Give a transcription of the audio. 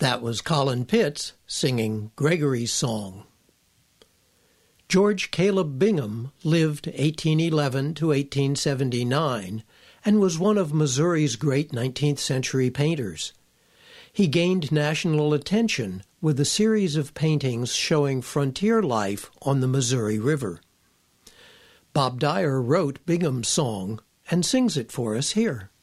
That was Colin Pitts singing Gregory's Song. George Caleb Bingham lived 1811 to 1879 and was one of Missouri's great 19th century painters. He gained national attention with a series of paintings showing frontier life on the Missouri River. Bob Dyer wrote Bingham's song and sings it for us here.